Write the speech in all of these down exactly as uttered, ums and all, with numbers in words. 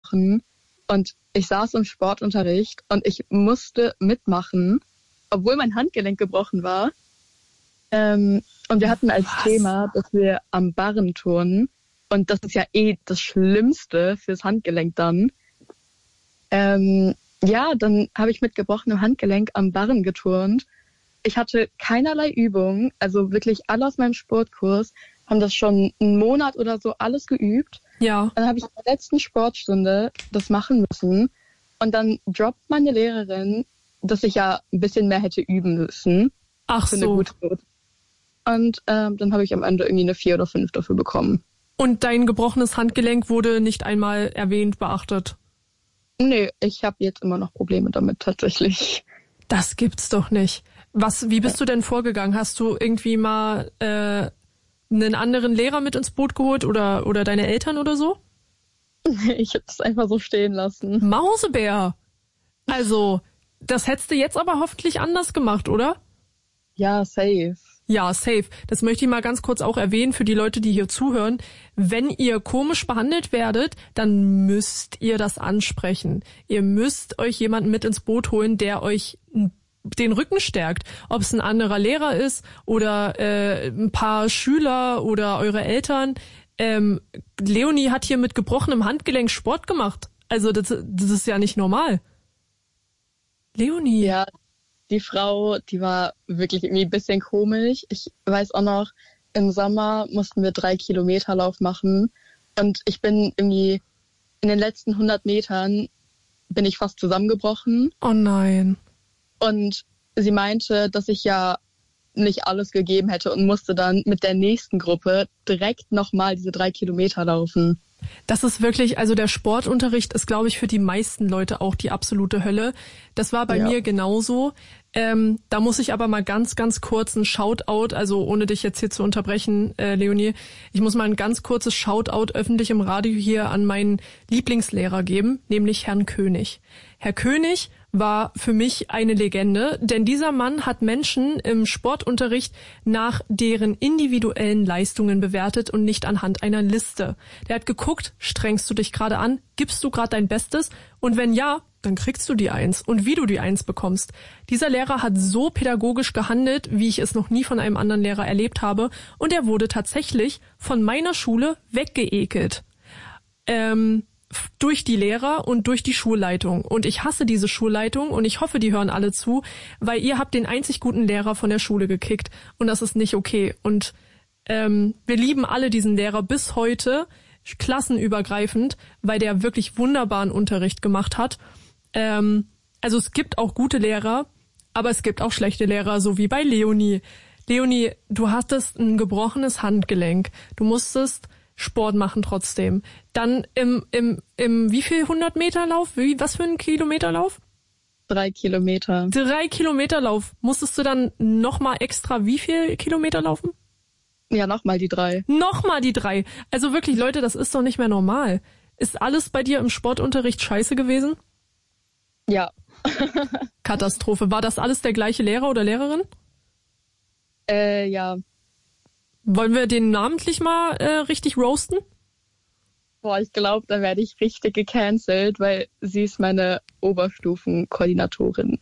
gebrochen und ich saß im Sportunterricht und ich musste mitmachen, obwohl mein Handgelenk gebrochen war. Ähm, und wir hatten als Was? Thema, dass wir am Barren turnen. Und das ist ja eh das Schlimmste fürs Handgelenk dann. Ähm, ja, dann habe ich mit gebrochenem Handgelenk am Barren geturnt. Ich hatte keinerlei Übung, also wirklich alle aus meinem Sportkurs haben das schon einen Monat oder so alles geübt. Ja. Dann habe ich in der letzten Sportstunde das machen müssen. Und dann droppt meine Lehrerin, dass ich ja ein bisschen mehr hätte üben müssen. Ach für eine so. gute Note. Und ähm, dann habe ich am Ende irgendwie eine vier oder fünf dafür bekommen. Und dein gebrochenes Handgelenk wurde nicht einmal erwähnt, beachtet? Nee, ich habe jetzt immer noch Probleme damit tatsächlich. Das gibt's doch nicht. Was? Wie bist du denn vorgegangen? Hast du irgendwie mal äh, einen anderen Lehrer mit ins Boot geholt oder oder deine Eltern oder so? Ich habe es einfach so stehen lassen. Mausebär! Also, das hättest du jetzt aber hoffentlich anders gemacht, oder? Ja, safe. Ja, safe. Das möchte ich mal ganz kurz auch erwähnen für die Leute, die hier zuhören. Wenn ihr komisch behandelt werdet, dann müsst ihr das ansprechen. Ihr müsst euch jemanden mit ins Boot holen, der euch den Rücken stärkt. Ob es ein anderer Lehrer ist oder äh, ein paar Schüler oder eure Eltern. Ähm, Leonie hat hier mit gebrochenem Handgelenk Sport gemacht. Also das, das ist ja nicht normal. Leonie. Ja, die Frau, die war wirklich irgendwie ein bisschen komisch. Ich weiß auch noch, im Sommer mussten wir drei Kilometer Lauf machen. Und ich bin irgendwie in den letzten hundert Metern bin ich fast zusammengebrochen. Oh nein. Und sie meinte, dass ich ja nicht alles gegeben hätte und musste dann mit der nächsten Gruppe direkt nochmal diese drei Kilometer laufen. Das ist wirklich, also der Sportunterricht ist, glaube ich, für die meisten Leute auch die absolute Hölle. Das war bei Ja. mir genauso. Ähm, da muss ich aber mal ganz, ganz kurz ein Shoutout, also ohne dich jetzt hier zu unterbrechen, äh, Leonie, ich muss mal ein ganz kurzes Shoutout öffentlich im Radio hier an meinen Lieblingslehrer geben, nämlich Herrn König. Herr König war für mich eine Legende, denn dieser Mann hat Menschen im Sportunterricht nach deren individuellen Leistungen bewertet und nicht anhand einer Liste. Der hat geguckt, strengst du dich gerade an, gibst du gerade dein Bestes und wenn ja, dann kriegst du die Eins und wie du die Eins bekommst. Dieser Lehrer hat so pädagogisch gehandelt, wie ich es noch nie von einem anderen Lehrer erlebt habe und er wurde tatsächlich von meiner Schule weggeekelt. Ähm... durch die Lehrer und durch die Schulleitung. Und ich hasse diese Schulleitung und ich hoffe, die hören alle zu, weil ihr habt den einzig guten Lehrer von der Schule gekickt und das ist nicht okay. Und ähm, wir lieben alle diesen Lehrer bis heute, klassenübergreifend, weil der wirklich wunderbaren Unterricht gemacht hat. Ähm, also es gibt auch gute Lehrer, aber es gibt auch schlechte Lehrer, so wie bei Leonie. Leonie, du hattest ein gebrochenes Handgelenk. Du musstest Sport machen trotzdem. Dann im, im, im wie viel hundert Meter Lauf? Wie, was für ein Kilometerlauf? Drei Kilometer. Drei Kilometer Lauf. Musstest du dann nochmal extra wie viel Kilometer laufen? Ja, nochmal die drei. Nochmal die drei. Also wirklich, Leute, das ist doch nicht mehr normal. Ist alles bei dir im Sportunterricht scheiße gewesen? Ja. Katastrophe. War das alles der gleiche Lehrer oder Lehrerin? Äh, ja. Wollen wir den namentlich mal äh, richtig roasten? Boah, ich glaube, da werde ich richtig gecancelt, weil sie ist meine Oberstufenkoordinatorin.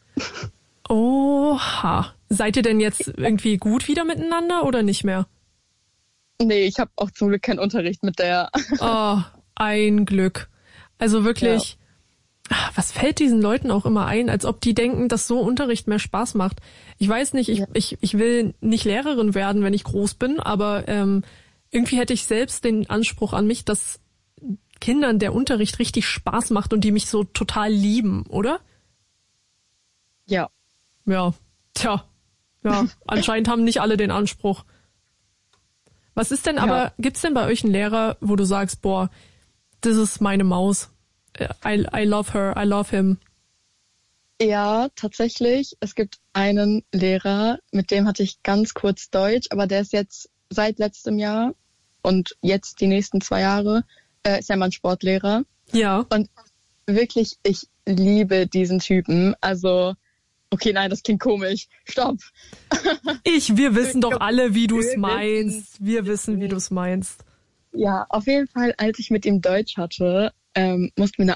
Oha. Seid ihr denn jetzt irgendwie gut wieder miteinander oder nicht mehr? Nee, ich habe auch zum Glück keinen Unterricht mit der. Oh, ein Glück. Also wirklich, ja. Was fällt diesen Leuten auch immer ein, als ob die denken, dass so Unterricht mehr Spaß macht. Ich weiß nicht, ich, ja. ich, ich will nicht Lehrerin werden, wenn ich groß bin, aber ähm, irgendwie hätte ich selbst den Anspruch an mich, dass Kindern der Unterricht richtig Spaß macht und die mich so total lieben, oder? Ja. Ja, tja, ja, anscheinend haben nicht alle den Anspruch. Was ist denn aber, ja. Gibt's denn bei euch einen Lehrer, wo du sagst, boah, das ist meine Maus, I, I love her, I love him? Ja, tatsächlich. Es gibt einen Lehrer, mit dem hatte ich ganz kurz Deutsch, aber der ist jetzt seit letztem Jahr und jetzt die nächsten zwei Jahre, äh, ist ja mein Sportlehrer. Ja. Und wirklich, ich liebe diesen Typen. Also, okay, nein, das klingt komisch. Stopp. Ich, wir wissen doch alle, wie du es meinst. Wir wissen, wie du es meinst. Ja, auf jeden Fall, als ich mit ihm Deutsch hatte, ähm, mussten wir eine